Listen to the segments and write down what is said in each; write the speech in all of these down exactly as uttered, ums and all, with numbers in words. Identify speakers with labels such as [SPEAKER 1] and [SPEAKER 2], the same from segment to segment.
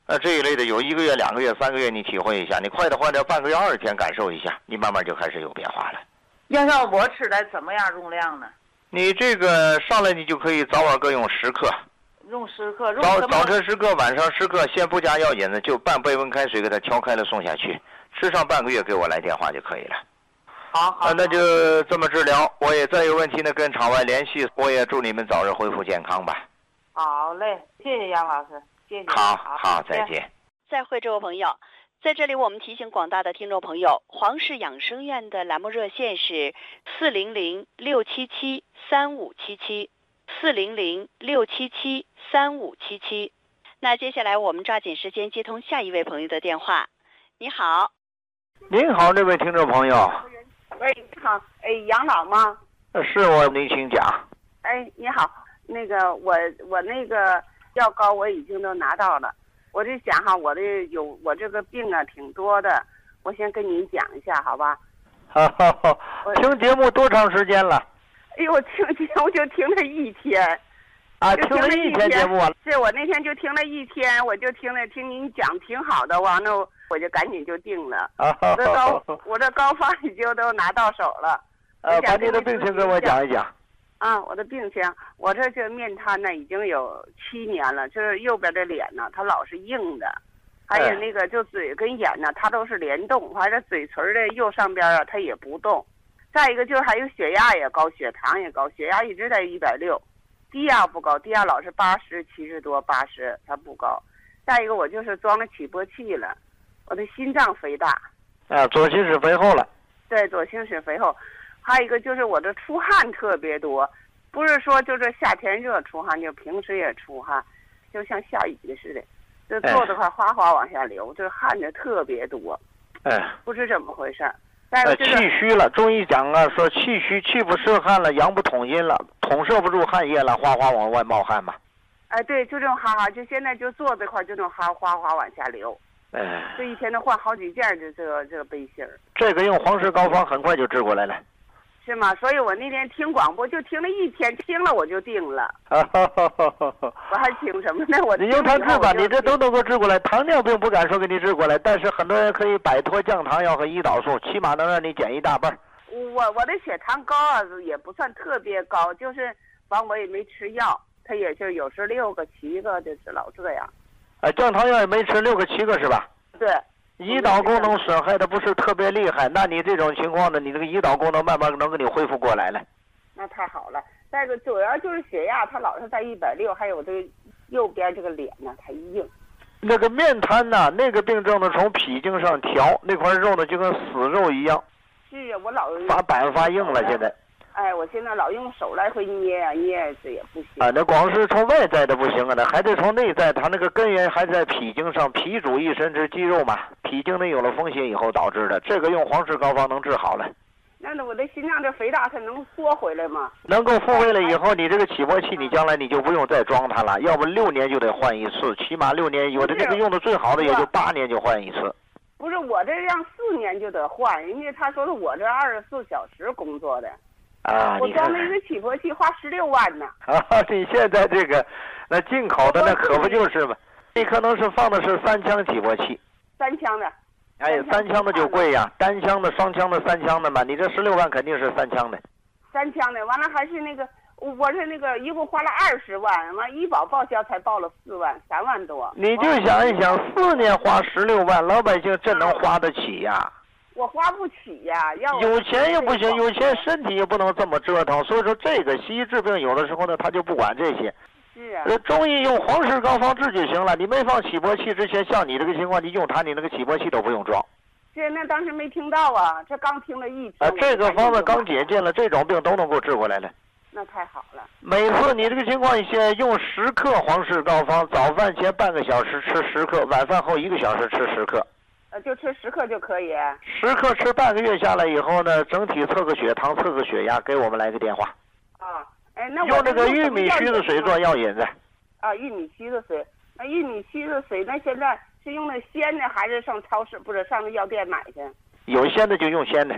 [SPEAKER 1] 呃，这一类的有一个月、两个月、三个月，你体会一下。你快的话，要半个月、二十天感受一下，你慢慢就开始有变化了。
[SPEAKER 2] 要要我吃来怎么样用量呢？
[SPEAKER 1] 你这个上来你就可以早晚各用十克。
[SPEAKER 2] 用十克，用
[SPEAKER 1] 早早晨十克，晚上十克，先不加药引子，就半杯温开水给它调开了送下去，吃上半个月给我来电话就可以了。
[SPEAKER 2] 好好、
[SPEAKER 1] 啊，那就这么治疗。我也再有问题呢，跟场外联系。我也祝你们早日恢复健康吧。
[SPEAKER 2] 好嘞，谢谢杨老师，谢谢。
[SPEAKER 1] 好好，再见。
[SPEAKER 3] 再会，这位朋友。在这里，我们提醒广大的听众朋友，黄氏养生院的栏目热线是四零零六七七三五七七，四零零六七七三五七七。那接下来我们抓紧时间接通下一位朋友的电话。你好。
[SPEAKER 1] 您好，这位听众朋友。
[SPEAKER 4] 喂，你好，哎，杨老吗？
[SPEAKER 1] 是我，您请讲。
[SPEAKER 4] 哎，你好，那个我我那个药膏我已经都拿到了。我就想哈，我这有我这个病啊挺多的，我先跟您讲一下，好吧？
[SPEAKER 1] 好好好，听节目多长时间了？
[SPEAKER 4] 哎呦，听节目就听了一天。
[SPEAKER 1] 啊，听了一天节目。
[SPEAKER 4] 是我那天就听了一天，我就听了听您讲挺好的，完了我就赶紧就定了。
[SPEAKER 1] 啊，
[SPEAKER 4] 我这膏我这膏方已经都拿到手了。
[SPEAKER 1] 呃，把你的病情跟我讲一讲。
[SPEAKER 4] 啊，我的病情，我这这面瘫呢已经有七年了，就是右边的脸呢，它老是硬的，还有那个就嘴跟眼呢，它都是联动，还是嘴唇的右上边啊，它也不动。再一个就是还有血压也高，血糖也高，血压一直在一百六，低压不高，低压老是八十七十多，八十它不高。再一个我就是装了起搏器了，我的心脏肥大，
[SPEAKER 1] 啊，左心室肥厚了。
[SPEAKER 4] 对，左心室肥厚。还有一个就是我这出汗特别多，不是说就是夏天热出汗，就平时也出汗，就像下雨似的，就坐着块哗哗往下流，这汗就特别多。
[SPEAKER 1] 哎，
[SPEAKER 4] 不知怎么回事。
[SPEAKER 1] 呃，气虚了，中医讲啊，说气虚，气不摄汗了，阳不统阴了，统摄不住汗液了，哗哗往外冒汗嘛。
[SPEAKER 4] 哎，对，就这种哈哈，就现在就坐这块就这种哈哗哗往下流。
[SPEAKER 1] 哎，
[SPEAKER 4] 这一天都换好几件就这个这个背心儿。
[SPEAKER 1] 这个用黄氏膏方很快就治过来了。
[SPEAKER 4] 是吗？所以我那天听广播就听了一天，听了我就定了。我还听什么呢？我
[SPEAKER 1] 你用它治吧，你这都能够治过来。糖尿病不敢说给你治过来，但是很多人可以摆脱降糖药和胰岛素，起码能让你减一大半。
[SPEAKER 4] 我我的血糖高啊，也不算特别高，就是完我也没吃药，它也就有时六个七个，就是老这样。
[SPEAKER 1] 啊，降糖药也没吃六个七个是吧？
[SPEAKER 4] 对。
[SPEAKER 1] 胰岛功能损害的不是特别厉害，那你这种情况呢，你这个胰岛功能慢慢能给你恢复过来了。
[SPEAKER 4] 那太好了。再一个主要就是血压，它老是在一百六，还有这个右边这个脸呢，它硬。
[SPEAKER 1] 那个面瘫呐，那个病症呢，从脾经上调，那块肉呢就跟死肉一样。
[SPEAKER 4] 是啊，我老
[SPEAKER 1] 发板发硬了，现在。
[SPEAKER 4] 哎，我现在老用手来回捏啊捏，这也不行
[SPEAKER 1] 啊。那光是从外在的不行啊，那还得从内在，它那个根源还在脾经上，脾主一身之肌肉嘛，脾经呢有了风邪以后导致的，这个用黄氏膏方能治好了。
[SPEAKER 4] 那我的心脏这肥大，它能缩回来吗？
[SPEAKER 1] 能够复位了以后，你这个起搏器，你将来你就不用再装它了，要不六年就得换一次，起码六年，有的这个用的最好的也就八年就换一次。
[SPEAKER 4] 不是我这样四年就得换，人家他说是我这二十四小时工作的。
[SPEAKER 1] 啊，
[SPEAKER 4] 我装了一个起搏器，花十六万呢。
[SPEAKER 1] 啊，你现在这个，那进口的那可不就是嘛？你可能是放的是三腔起搏器。
[SPEAKER 4] 三腔的。
[SPEAKER 1] 哎，三腔的就贵呀，单腔的、双腔的、三腔的嘛，你这十六万肯定是三腔的。
[SPEAKER 4] 三腔的，完了还是那个，我是那个一共花了二十万，完医保报销才报了四万，三万多。
[SPEAKER 1] 你就想一想，四年花十六万，老百姓真能花得起呀？
[SPEAKER 4] 我花不起呀，要
[SPEAKER 1] 有钱也不行，有钱身体也不能这么折腾。所以说，这个西医治病有的时候呢，他就不管这些。
[SPEAKER 4] 是啊。
[SPEAKER 1] 中医用黄氏膏方治就行了。你没放起搏器之前，像你这个情况，你用它，你那个起搏器都不用装。
[SPEAKER 4] 是，那当时没听到啊，这刚听了一天。
[SPEAKER 1] 啊，这个方子刚解禁了，这种病都能够治过来了。
[SPEAKER 4] 那太好了。
[SPEAKER 1] 每次你这个情况，你先用十克黄氏膏方，早饭前半个小时吃十克，晚饭后一个小时吃十克。
[SPEAKER 4] 呃，就吃十克就可以。
[SPEAKER 1] 十克吃半个月下来以后呢，整体测个血糖，测个血压，给我们来个电话。
[SPEAKER 4] 啊，哎，那我
[SPEAKER 1] 用那个玉米须子水做药引子。
[SPEAKER 4] 啊，玉米须子水，那玉米须子水，那现在是用那鲜的，还是上超市不是上那药店买去？
[SPEAKER 1] 有鲜的就用鲜的。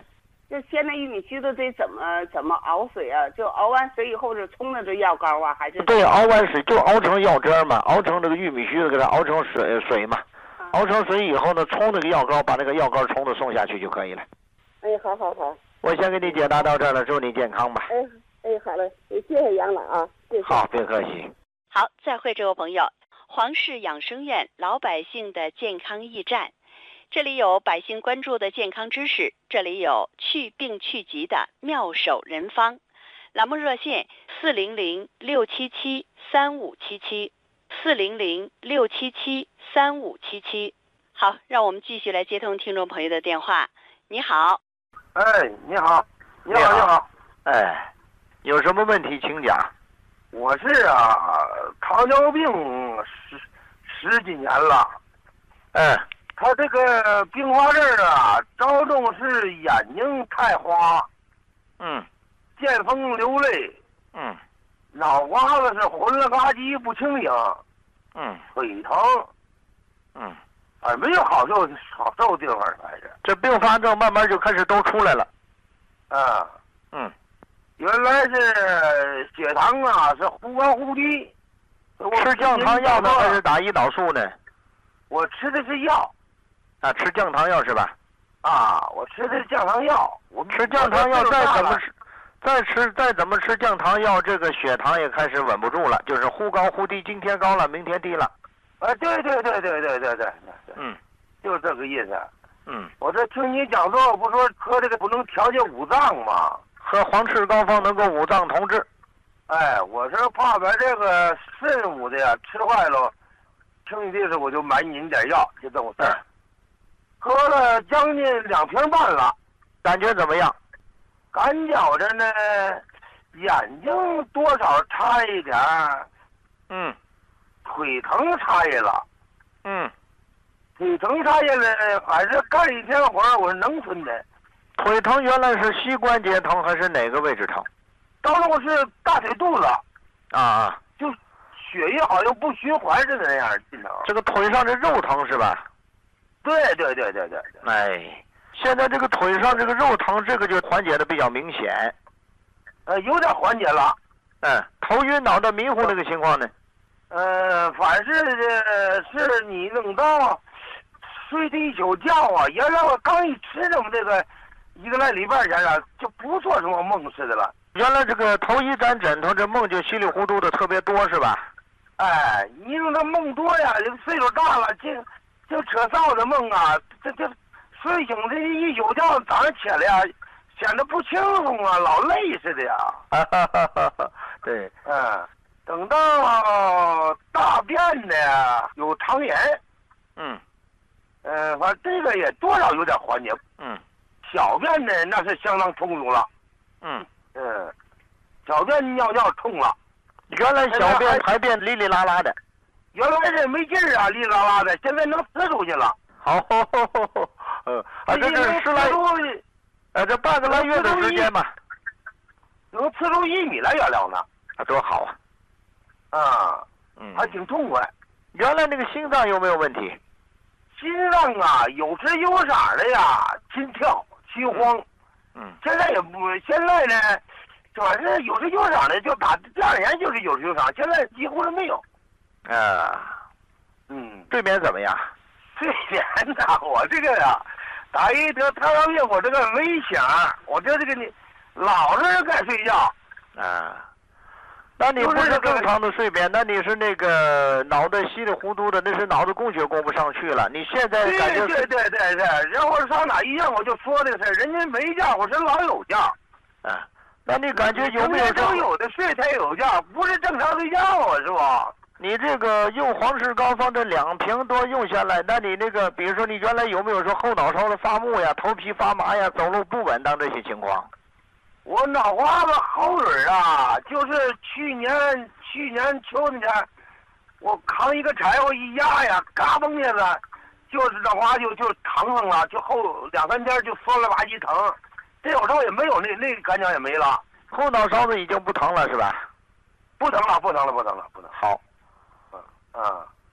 [SPEAKER 4] 这现在玉米须子得怎么怎么熬水啊？就熬完水以后是冲的这药膏啊，还是？
[SPEAKER 1] 对，熬完水就熬成药汁嘛，熬成这个玉米须子，给它熬成水水嘛，啊、熬成水以后呢，冲那个药膏，把那个药膏冲的送下去就可以了。
[SPEAKER 4] 哎，好好好。
[SPEAKER 1] 我先给你解答到这儿了，祝你健康吧。
[SPEAKER 4] 哎哎，好了，谢谢杨老啊，谢谢。
[SPEAKER 1] 好，别客气。
[SPEAKER 3] 好，再会，这位朋友。黄氏养生院老百姓的健康驿站，这里有百姓关注的健康知识，这里有去病去疾的妙手人方。栏目热线四零零六七七三五七七，四零零六七七三五七七。好，让我们继续来接通听众朋友的电话。你好。
[SPEAKER 5] 哎，你好，你好，你好。
[SPEAKER 1] 哎，有什么问题请讲。
[SPEAKER 5] 我是啊，糖尿病十十几年了。
[SPEAKER 1] 嗯。
[SPEAKER 5] 他这个并发症啊，着重是眼睛太花。
[SPEAKER 1] 嗯。
[SPEAKER 5] 见风流泪。
[SPEAKER 1] 嗯。
[SPEAKER 5] 脑瓜子是混了吧唧不清醒。
[SPEAKER 1] 嗯。
[SPEAKER 5] 腿疼。
[SPEAKER 1] 嗯。
[SPEAKER 5] 啊，没有好受好受地方，反正。
[SPEAKER 1] 这并发症慢慢就开始都出来了。
[SPEAKER 5] 啊。
[SPEAKER 1] 嗯。
[SPEAKER 5] 原来是血糖啊是忽高忽低，
[SPEAKER 1] 吃降糖药呢还是打胰岛素呢？
[SPEAKER 5] 我吃的是药。
[SPEAKER 1] 啊，吃降糖药是吧？
[SPEAKER 5] 啊，我吃的是降糖药。我
[SPEAKER 1] 吃降糖药再怎么吃，再吃再怎么吃降糖药，这个血糖也开始稳不住了，就是忽高忽低，今天高了，明天低了。
[SPEAKER 5] 啊，对对对对对对对。
[SPEAKER 1] 嗯，
[SPEAKER 5] 就是这个意思。
[SPEAKER 1] 嗯，
[SPEAKER 5] 我这听你讲座，不说喝这个不能调节五脏吗？
[SPEAKER 1] 喝黄赤膏方能够五脏同治。
[SPEAKER 5] 哎，我是怕把这个肾五的呀吃坏了，听你的时候我就买你点药，就这么事儿。喝了将近两瓶半了，
[SPEAKER 1] 感觉怎么样？
[SPEAKER 5] 感觉着呢，眼睛多少差一点儿。
[SPEAKER 1] 嗯。
[SPEAKER 5] 腿疼差异了。
[SPEAKER 1] 嗯。
[SPEAKER 5] 腿疼差异了，还是干一天活儿我是能吞的。
[SPEAKER 1] 腿疼原来是膝关节疼还是哪个位置疼？
[SPEAKER 5] 当时我是大腿肚子。
[SPEAKER 1] 啊啊。
[SPEAKER 5] 就血液好像不循环似的那样进疼。
[SPEAKER 1] 这个腿上这肉疼是吧？
[SPEAKER 5] 对对对对对。
[SPEAKER 1] 哎，现在这个腿上这个肉疼，这个就缓解的比较明显。
[SPEAKER 5] 呃，有点缓解了。
[SPEAKER 1] 嗯，头晕脑袋迷糊那个情况呢？
[SPEAKER 5] 呃，反是呃是你弄到睡这一宿觉啊，原来我刚一吃这么这个一个来礼拜前啊，就不做什么梦似的了。
[SPEAKER 1] 原来这个头一沾枕头，这梦就稀里糊涂的特别多是吧？
[SPEAKER 5] 哎，你说这梦多呀，岁数大了，这就扯臊的梦啊，这这睡醒这一宿觉，早上起来呀，显得不轻松啊，老累似的呀。
[SPEAKER 1] 哈哈哈哈哈。对。
[SPEAKER 5] 嗯。等到大便呢有肠炎。
[SPEAKER 1] 嗯。
[SPEAKER 5] 呃，反正这个也多少有点缓解。
[SPEAKER 1] 嗯。
[SPEAKER 5] 小便呢那是相当充足了。
[SPEAKER 1] 嗯。
[SPEAKER 5] 嗯。小便尿尿冲了。
[SPEAKER 1] 原来小便排便哩哩啦啦的。
[SPEAKER 5] 原来是没劲儿啊，哩哩啦啦的，现在能呲出去了。
[SPEAKER 1] 好，呃，啊，这是十来，呃，这半个来月的时间吧。
[SPEAKER 5] 能呲出一米来原料呢。
[SPEAKER 1] 啊，多好啊！
[SPEAKER 5] 啊，
[SPEAKER 1] 嗯，
[SPEAKER 5] 还挺痛快。
[SPEAKER 1] 原来那个心脏有没有问题？
[SPEAKER 5] 心脏啊，有时有色的呀，心跳、心慌。
[SPEAKER 1] 嗯。
[SPEAKER 5] 现在也不，现在呢，反正有时有色的，就打第二年就是有时有色，现在几乎是没有。
[SPEAKER 1] 啊。
[SPEAKER 5] 嗯。
[SPEAKER 1] 睡眠怎么样？
[SPEAKER 5] 睡眠呐，我这个呀，打一得糖尿病，我这个没响，我这这个你老是该睡觉。
[SPEAKER 1] 啊。那你不是正常的睡眠，那你是那个脑袋稀里糊涂的，那是脑子供血供不上去了。你现在感觉
[SPEAKER 5] 对对对对，然后上哪医院我就说这个事儿，人家没觉，我是老有觉。
[SPEAKER 1] 啊，那你感觉有没有
[SPEAKER 5] 都有的睡才有觉，不是正常睡觉啊，是吧？
[SPEAKER 1] 你这个用黄氏膏方这两瓶多用下来，那你那个比如说你原来有没有说后脑勺的发木呀、头皮发麻呀、走路不稳当这些情况？
[SPEAKER 5] 我脑瓜子后腿啊，就是去年去年秋天，我扛一个柴火一压呀，嘎嘣一下子，就是脑瓜就就疼上了，就后两三天就酸了吧唧疼，这有时候也没有那那感觉也没了。
[SPEAKER 1] 后脑勺子已经不疼了是吧？
[SPEAKER 5] 不疼了，不疼了，不疼了，不疼了。
[SPEAKER 1] 好，
[SPEAKER 5] 嗯嗯，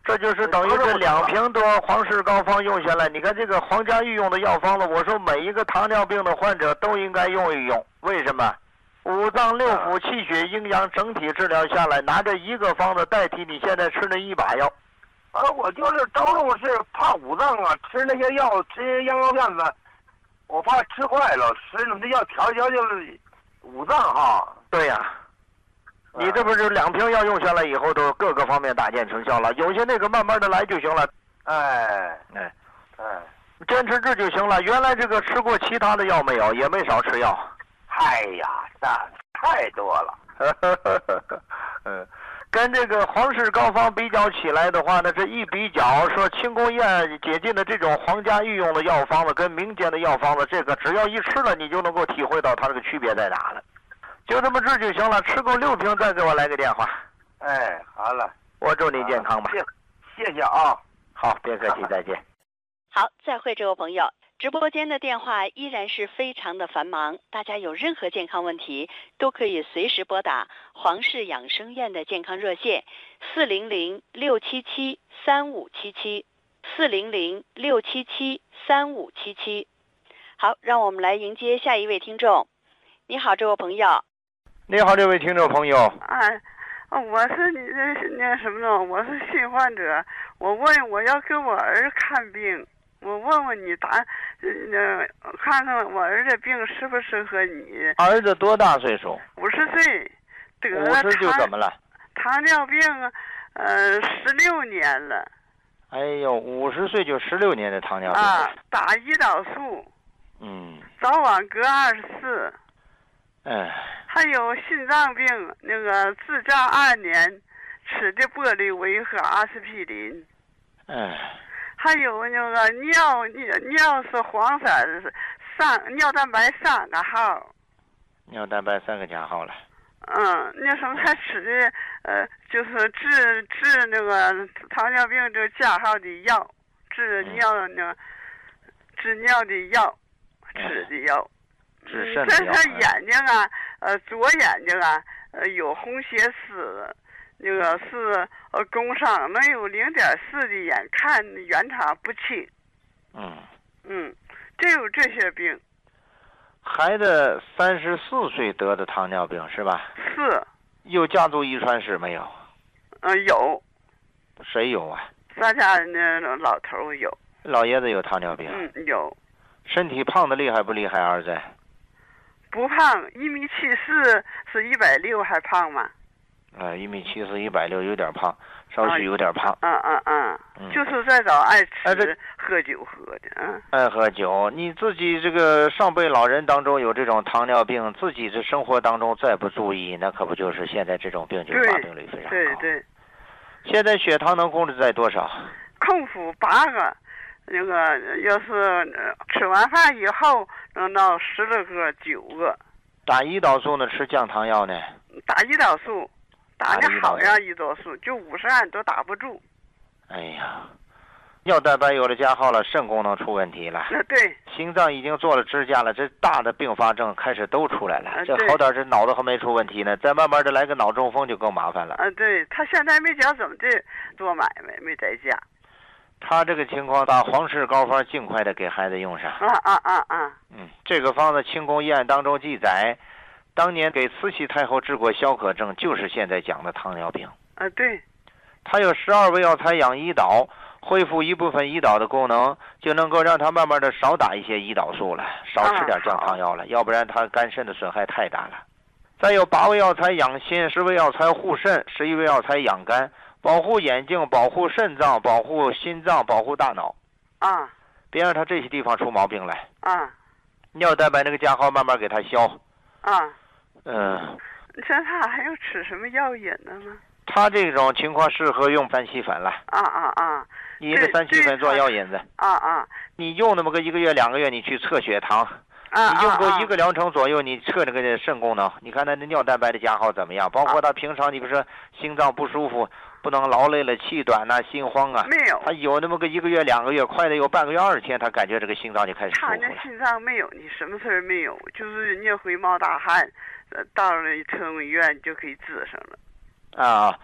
[SPEAKER 1] 这就是等于这两瓶多黄氏膏方用下来，你看这个皇家御用的药方子，我说每一个糖尿病的患者都应该用一用。为什么？五脏六腑气血阴阳整体治疗下来，拿这一个方子代替你现在吃那一把药。
[SPEAKER 5] 啊，我就是周六是怕五脏啊，吃那些药，吃些羊羔片子，我怕吃坏了，吃那么药调调就是五脏哈。
[SPEAKER 1] 对呀、啊，你这不是两瓶药用下来以后，都各个方面大见成效了。有些那个慢慢的来就行了。
[SPEAKER 5] 哎
[SPEAKER 1] 哎
[SPEAKER 5] 哎，
[SPEAKER 1] 坚持治就行了。原来这个吃过其他的药没有？也没少吃药。
[SPEAKER 5] 哎呀，那太多了。
[SPEAKER 1] 嗯。跟这个皇氏膏方比较起来的话呢，这一比较说清宫宴解禁的这种皇家御用的药方子跟民间的药方子，这个只要一吃了，你就能够体会到它这个区别在哪了。就这么治就行了，吃够六瓶再给我来个电话。
[SPEAKER 5] 哎，好了，
[SPEAKER 1] 我祝你健康吧。
[SPEAKER 5] 谢谢谢啊，
[SPEAKER 1] 好，别客气，再见。
[SPEAKER 3] 好，再会，这位朋友。直播间的电话依然是非常的繁忙，大家有任何健康问题都可以随时拨打皇氏养生院的健康热线四零零六七七三五七七四零零六七七三五七七。好，让我们来迎接下一位听众。你好，这位朋友。
[SPEAKER 1] 你好，这位听众朋友。
[SPEAKER 4] 哎，我是你这那什么呢？我是新患者，我问我要给我儿看病。我问问你答，呃，看看我儿子病适不适合你。
[SPEAKER 1] 儿子多大岁数？
[SPEAKER 4] 五十岁，得了
[SPEAKER 1] 五十就怎么了？
[SPEAKER 4] 糖尿病，呃，十六年了。
[SPEAKER 1] 哎呦，五十岁就十六年的糖尿病。
[SPEAKER 4] 啊，打胰岛素。
[SPEAKER 1] 嗯。
[SPEAKER 4] 早晚各二十四。
[SPEAKER 1] 哎。
[SPEAKER 4] 还有心脏病，那个自驾二年，吃的玻利维和阿司匹林。
[SPEAKER 1] 哎。
[SPEAKER 4] 还有那个尿尿尿是黄色，三尿蛋白三个号，
[SPEAKER 1] 尿蛋白三个加号了。
[SPEAKER 4] 嗯，那什么他吃的呃，就是治治那个糖尿病这加号的药，治尿那、嗯、治尿的药，吃的药。
[SPEAKER 1] 治肾的药。
[SPEAKER 4] 这是眼睛啊，呃，左眼睛啊，呃，有红血丝。那个是呃工伤，能有零点四的眼看原场不清。
[SPEAKER 1] 嗯。
[SPEAKER 4] 嗯，只有这些病。
[SPEAKER 1] 孩子三十四岁得的糖尿病是吧？
[SPEAKER 4] 是。
[SPEAKER 1] 有家族遗传史没有？
[SPEAKER 4] 嗯、呃，有。
[SPEAKER 1] 谁有啊？
[SPEAKER 4] 咱家那老头有。
[SPEAKER 1] 老爷子有糖尿病。
[SPEAKER 4] 嗯，有。
[SPEAKER 1] 身体胖的厉害不厉害？儿子？
[SPEAKER 4] 不胖，一米七四，是一百六还胖吗？
[SPEAKER 1] 呃，一米七四，一百六，有点胖，稍许有点胖。
[SPEAKER 4] 嗯嗯嗯，嗯就是再找爱吃、哎、喝酒喝的，嗯。爱
[SPEAKER 1] 喝酒，你自己这个上辈老人当中有这种糖尿病，自己这生活当中再不注意，那可不就是现在这种病就发病率非常高。
[SPEAKER 4] 对对。
[SPEAKER 1] 现在血糖能控制在多少？
[SPEAKER 4] 空腹八个，那个要是吃完饭以后能到十来个、九个。
[SPEAKER 1] 打胰岛素呢？吃降糖药呢？
[SPEAKER 4] 打胰岛素。打的好呀，胰岛素就五十按都打不住。
[SPEAKER 1] 哎呀，尿蛋白有了加号了，肾功能出问题了。
[SPEAKER 4] 呃，对。
[SPEAKER 1] 心脏已经做了支架了，这大的并发症开始都出来了。
[SPEAKER 4] 呃、
[SPEAKER 1] 这好点，这脑子还没出问题呢，再慢慢的来个脑中风就更麻烦了。
[SPEAKER 4] 啊、呃，对，他现在没讲怎么的做买卖，没在家。
[SPEAKER 1] 他这个情况，把皇氏膏方尽快的给孩子用上。
[SPEAKER 4] 啊啊啊啊！
[SPEAKER 1] 嗯，这个方子清宫医案当中记载。当年给慈禧太后治过消渴症，就是现在讲的糖尿病。
[SPEAKER 4] 啊，对。
[SPEAKER 1] 它有十二味药材养胰岛，恢复一部分胰岛的功能，就能够让它慢慢的少打一些胰岛素了，少吃点降糖药了，啊、要不然它肝肾的损害太大了。再有八味药材养心，十味药材护肾，十一味药材养肝，保护眼睛，保护肾脏，保护心脏，保护大脑。
[SPEAKER 4] 啊。
[SPEAKER 1] 别让它这些地方出毛病来。
[SPEAKER 4] 啊。
[SPEAKER 1] 尿蛋白那个加号慢慢给它消。
[SPEAKER 4] 啊。
[SPEAKER 1] 嗯，
[SPEAKER 4] 像他还要吃什么药引的吗？
[SPEAKER 1] 他这种情况适合用三七粉了。
[SPEAKER 4] 啊啊啊！
[SPEAKER 1] 你一个三七粉做药引子。
[SPEAKER 4] 啊啊！
[SPEAKER 1] 你用那么个一个月两个月，你去测血糖。
[SPEAKER 4] 啊
[SPEAKER 1] 你用过一个疗程左右，你测那个肾功能，你看他那尿蛋白的加号怎么样？包括他平常，你比如说心脏不舒服，不能劳累了，气短呐、啊，心慌啊。
[SPEAKER 4] 没有。
[SPEAKER 1] 他有那么个一个月两个月，快的有半个月二十天，他感觉这个心脏就开始舒服了。
[SPEAKER 4] 他那心脏没有，你什么事儿没有，就是你会冒大汗。到了特种医院就可以治上了。
[SPEAKER 1] 啊，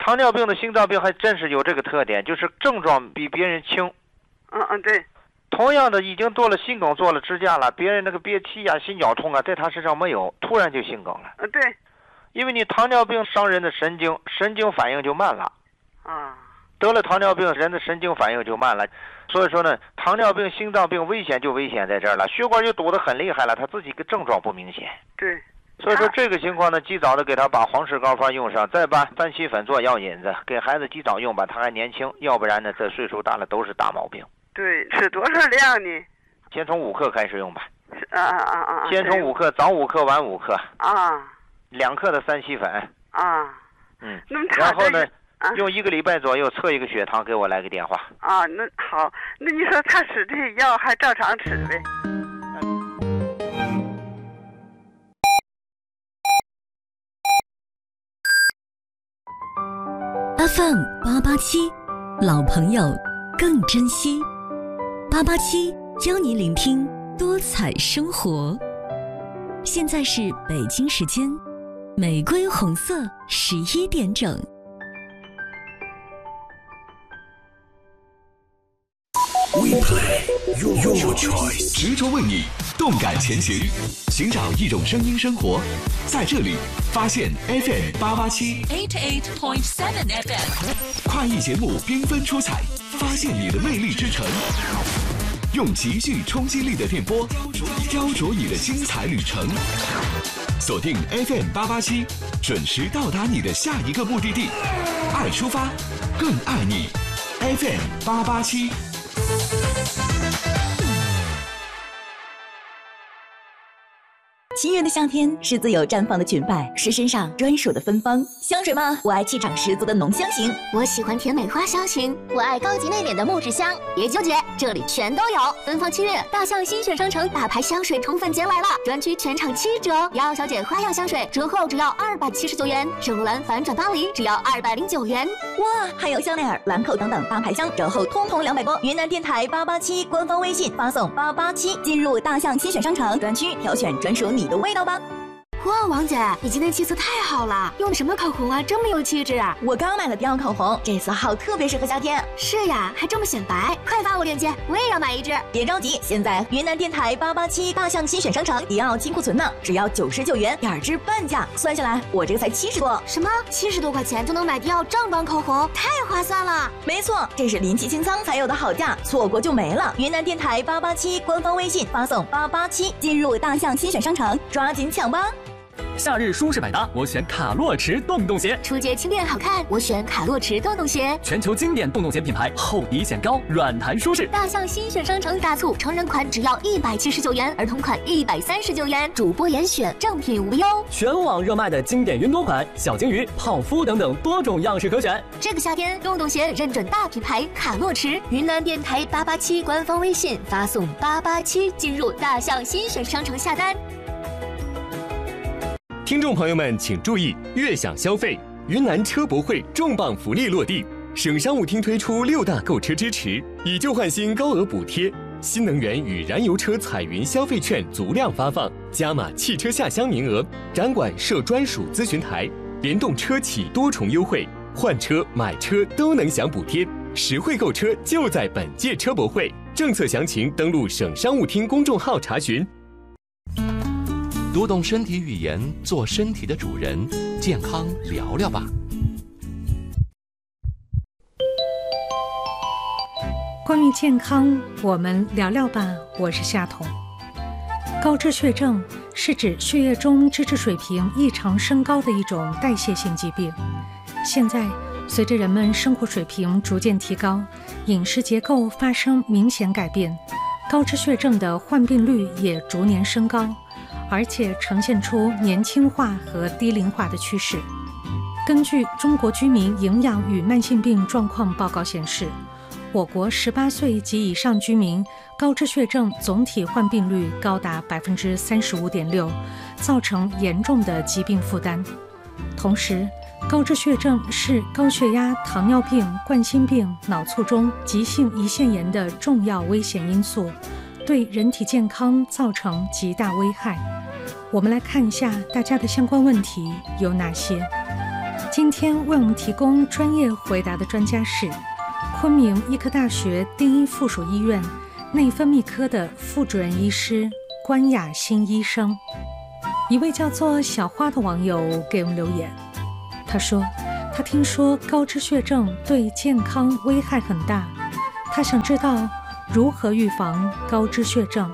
[SPEAKER 1] 糖尿病的心脏病还真是有这个特点，就是症状比别人轻。
[SPEAKER 4] 嗯嗯，对。
[SPEAKER 1] 同样的，已经做了心梗，做了支架了，别人那个憋气呀、心绞痛啊，在他身上没有，突然就心梗了。
[SPEAKER 4] 嗯，对。
[SPEAKER 1] 因为你糖尿病伤人的神经，神经反应就慢了。
[SPEAKER 4] 啊。
[SPEAKER 1] 得了糖尿病，人的神经反应就慢了。所以说呢，糖尿病、心脏病危险就危险在这儿了，血管就堵得很厉害了，他自己个症状不明显。
[SPEAKER 4] 对。
[SPEAKER 1] 所以说这个情况呢，及早的给他把黄氏膏方用上，再把三七粉做药引子，给孩子及早用吧，他还年轻，要不然呢，这岁数大了都是大毛病。
[SPEAKER 4] 对，吃多少量呢？
[SPEAKER 1] 先从五克开始用吧。
[SPEAKER 4] 啊啊啊！
[SPEAKER 1] 先从五克，早五克，晚五克。
[SPEAKER 4] 啊。
[SPEAKER 1] 两克的三七粉。
[SPEAKER 4] 啊。
[SPEAKER 1] 嗯。
[SPEAKER 4] 那么
[SPEAKER 1] 然后呢，
[SPEAKER 4] 啊、
[SPEAKER 1] 用一个礼拜左右测一个血糖，给我来个电话。
[SPEAKER 4] 啊，那好，那你说他吃这些药还照常吃呗
[SPEAKER 6] ？F M 八八七，老朋友更珍惜。八八七邀你聆听多彩生活。现在是北京时间玫瑰红色十一点整。
[SPEAKER 7] We play your choice， 执着为你，动感前行，寻找一种声音生活，在这里发现 F M 八八七
[SPEAKER 6] eighty-eight point seven F M，
[SPEAKER 7] 跨艺节目缤纷出彩，发现你的魅力之城，用极具冲击力的电波雕琢你的精彩旅程。锁定 F M 八八七，准时到达你的下一个目的地。爱出发，更爱你。F M 八八七。
[SPEAKER 6] 七月的夏天是自由绽放的裙摆，是身上专属的芬芳。香水吗？我爱气场十足的浓香型，
[SPEAKER 8] 我喜欢甜美花香型，我爱高级内敛的木质香。别纠结，这里全都有。芬芳七月，大象新选商城大牌香水宠粉节来了，专区全场七折。瑶瑶小姐花样香水折后只要二百七十九元，圣罗兰反转巴黎只要二百零九元。
[SPEAKER 6] 哇，还有香奈儿、兰蔻等等大牌香折后通通两百多。云南电台八八七官方微信发送八八七，进入大象新选商城专区，挑选专属你的味道吧。
[SPEAKER 8] 哇，王姐，你今天气色太好了，用的什么口红啊，这么有气质啊！
[SPEAKER 6] 我刚买了貂口红，这色号特别适合夏天。
[SPEAKER 8] 是呀，还这么显白，快发我链接，我也要买一支。
[SPEAKER 6] 别着急，现在云南电台八八七大象新选商城迪奥金库存呢，只要九十九元，点支半价，算下来我这个才七十多。
[SPEAKER 8] 什么？七十多块钱就能买迪奥正版口红，太划算了！
[SPEAKER 6] 没错，这是临期清仓才有的好价，错过就没了。云南电台八八七官方微信发送八八七，进入大象新选商城，抓紧抢吧！
[SPEAKER 9] 夏日舒适百搭，我选卡洛驰洞洞鞋；
[SPEAKER 8] 初阶轻便好看，我选卡洛驰洞洞鞋。
[SPEAKER 9] 全球经典洞洞鞋品牌，厚底显高，软弹舒适。
[SPEAKER 8] 大象新选商城大促，成人款只要一百七十九元，儿童款一百三十九元，主播严选，正品无忧。
[SPEAKER 9] 全网热卖的经典云朵款、小金鱼、泡芙等等多种样式可选。
[SPEAKER 8] 这个夏天，洞洞鞋认准大品牌卡洛驰。云南电台八八七官方微信发送八八七，进入大象新选商城下单。
[SPEAKER 10] 听众朋友们请注意，悦享消费，云南车博会重磅福利落地，省商务厅推出六大购车支持，以旧换新高额补贴，新能源与燃油车彩云消费券足量发放，加码汽车下乡名额，展馆设专属咨询台，联动车企多重优惠，换车买车都能享补贴，实惠购车就在本届车博会，政策详情登录省商务厅公众号查询。
[SPEAKER 7] 读懂身体语言，做身体的主人，健康聊聊吧。
[SPEAKER 11] 关于健康，我们聊聊吧。我是夏彤。高脂血症是指血液中脂质水平异常升高的一种代谢性疾病。现在，随着人们生活水平逐渐提高，饮食结构发生明显改变，高脂血症的患病率也逐年升高。而且呈现出年轻化和低龄化的趋势。根据中国居民营养与慢性病状况报告显示，我国十八岁及以上居民高脂血症总体患病率高达百分之三十五点六，造成严重的疾病负担。同时，高脂血症是高血压、糖尿病、冠心病、脑卒中、急性胰腺炎的重要危险因素，对人体健康造成极大危害。我们来看一下大家的相关问题有哪些。 今天为我们提供专业回答的专家是昆明医科大学第一附属医院内分泌科的副主任医师关雅欣医生。一位叫做小花的网友给我们留言，他说他听说高脂血症对健康危害很大，他想知道如何预防高脂血症。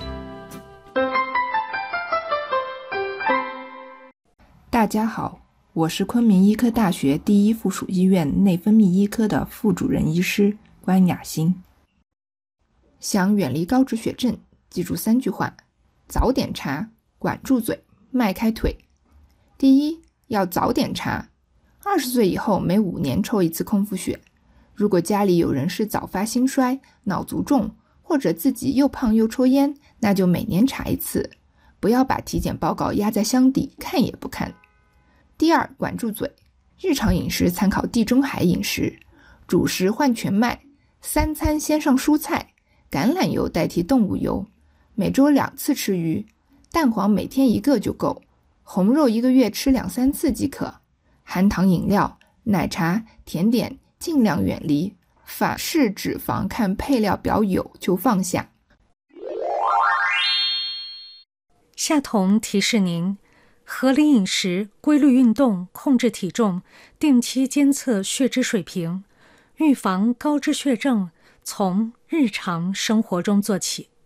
[SPEAKER 12] 大家好，我是昆明医科大学第一附属医院内分泌医科的副主任医师关雅欣。想远离高脂血症，记住三句话：早点查，管住嘴，迈开腿。第一，要早点查。二十岁以后每五年抽一次空腹血。如果家里有人是早发心衰、脑卒中，或者自己又胖又抽烟，那就每年查一次，不要把体检报告压在箱底，看也不看。第二，管住嘴，日常饮食参考地中海饮食，主食换全麦，三餐先上蔬菜，橄榄油代替动物油，每周两次吃鱼，蛋黄每天一个就够，红肉一个月吃两三次即可，含糖饮料、奶茶、甜点尽量远离，反式脂肪看配料表有就放下。
[SPEAKER 11] 夏彤提示您，合理饮食、规律运动、控制体重，定期监测血脂水平，预防高脂血症，从日常生活中做起。